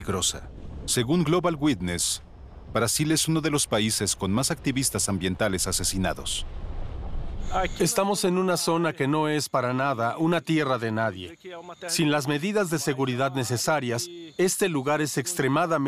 peligrosa. Según Global Witness, Brasil es uno de los países con más activistas ambientales asesinados. Estamos en una zona que no es para nada una tierra de nadie. Sin las medidas de seguridad necesarias, este lugar es extremadamente